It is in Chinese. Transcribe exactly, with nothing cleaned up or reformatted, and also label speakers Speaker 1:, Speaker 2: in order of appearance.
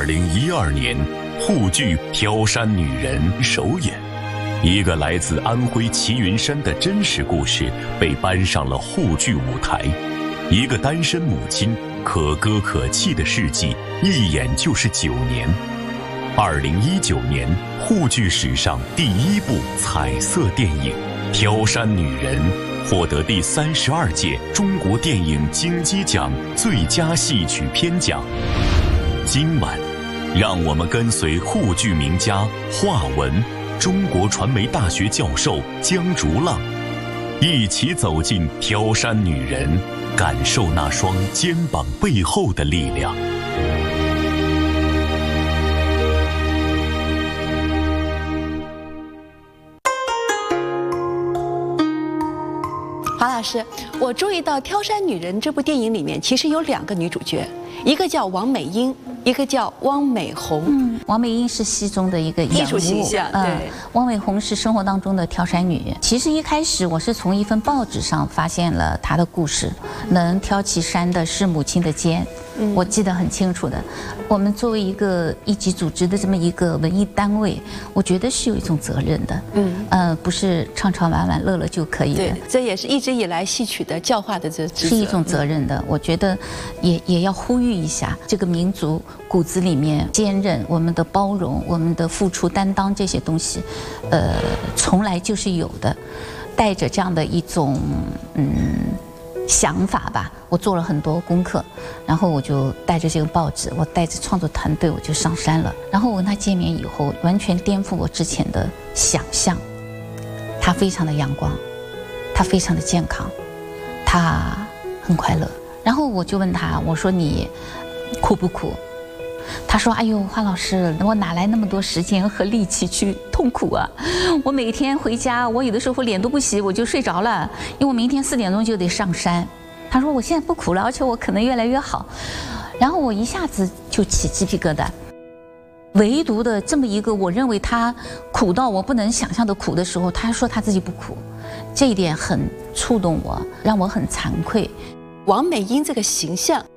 Speaker 1: 二零一二年，沪剧《挑山女人》首演，一个来自安徽齐云山的真实故事被搬上了沪剧舞台。一个单身母亲可歌可泣的事迹，一演就是九年。二零一九年，沪剧史上第一部彩色电影《挑山女人》获得第三十二届中国电影金鸡奖最佳戏曲片奖。今晚，让我们跟随沪剧名家华文、中国传媒大学教授江竹浪，一起走进挑山女人，感受那双肩膀背后的力量。
Speaker 2: 华老师，我注意到《挑山女人》这部电影里面其实有两个女主角，一个叫王美英，一个叫汪美红。
Speaker 3: 嗯，王美英是戏中的一个
Speaker 2: 艺术形象，对、嗯。
Speaker 3: 汪美红是生活当中的挑山女。其实一开始我是从一份报纸上发现了她的故事，能挑起山的是母亲的肩。嗯，我记得很清楚的。我们作为一个一级组织的这么一个文艺单位，我觉得是有一种责任的。嗯，呃，不是唱唱玩玩乐乐就可以的。
Speaker 2: 对，这也是一直以来戏曲的教化的这
Speaker 3: 是一种责任的。我觉得也也要呼吁一下，这个民族骨子里面坚韧，我们的包容，我们的付出担当这些东西，呃，从来就是有的。带着这样的一种嗯。想法吧，我做了很多功课，然后我就带着这个报纸，我带着创作团队，我就上山了。然后我跟他见面以后，完全颠覆我之前的想象。他非常的阳光，他非常的健康，他很快乐。然后我就问他，我说你苦不苦？他说：“哎呦，花老师，我哪来那么多时间和力气去痛苦啊？我每天回家，我有的时候脸都不洗，我就睡着了，因为我明天四点钟就得上山。”他说：“我现在不苦了，而且我可能越来越好。”然后我一下子就起鸡皮疙瘩。唯独的这么一个，我认为他苦到我不能想象的苦的时候，他说他自己不苦，这一点很触动我，让我很惭愧。
Speaker 2: 王美英这个形象